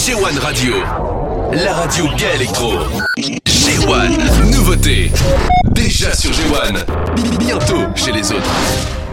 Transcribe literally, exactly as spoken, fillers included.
G un Radio, la radio gay électro. G un, nouveauté. Déjà sur G un, bientôt chez les autres.